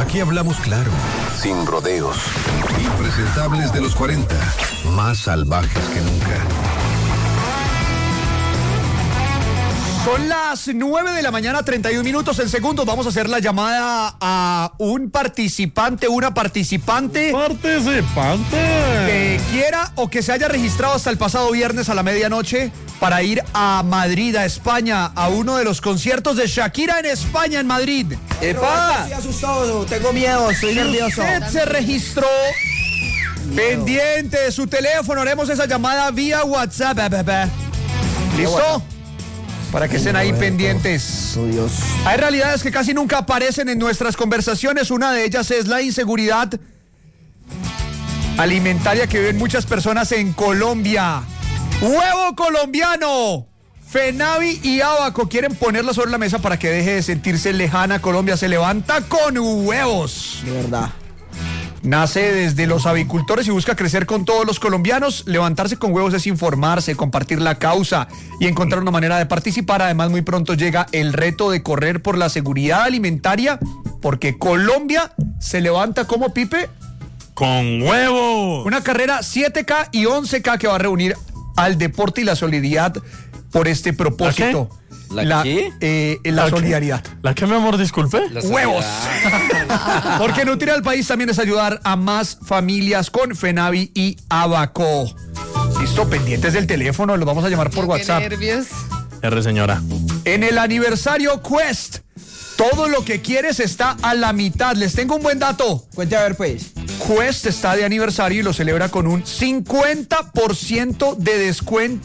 Aquí hablamos claro, sin rodeos. Impresentables de los 40, más salvajes que nunca. Son las 9 de la mañana, 31 minutos en segundos. Vamos a hacer la llamada a un participante, una participante. Que quiera o que se haya registrado hasta el pasado viernes a la medianoche para ir a Madrid, a España, a uno de los conciertos de Shakira en España, en Madrid. ¡Epa! Estoy asustado, tengo miedo, estoy nervioso. Usted se registró. Pendiente de su teléfono, haremos esa llamada vía WhatsApp. ¿Listo? Para que estén ahí pendientes. Oh, Dios. Hay realidades que casi nunca aparecen en nuestras conversaciones. Una de ellas es la inseguridad alimentaria que viven muchas personas en Colombia. ¡Huevo colombiano! Fenavi y Abaco quieren ponerla sobre la mesa para que deje de sentirse lejana. Colombia se levanta con huevos. De verdad. Nace desde los avicultores y busca crecer con todos los colombianos. Levantarse con huevos es informarse, compartir la causa y encontrar una manera de participar. Además, muy pronto llega el reto de correr por la seguridad alimentaria, porque Colombia se levanta como Pipe. ¡Con huevos! Una carrera 7K y 11K que va a reunir al deporte y la solidaridad por este propósito. ¿La solidaridad. ¿La qué, mi amor? Disculpe. ¡Huevos! Porque nutrir al país también es ayudar a más familias con Fenavi y Abaco. Listo, pendientes del teléfono, los vamos a llamar por WhatsApp. ¡Qué nervios! R, señora. En el aniversario Quest, todo lo que quieres está a la mitad. Les tengo un buen dato. Cuente a ver, pues. Quest está de aniversario y lo celebra con un 50% de descuento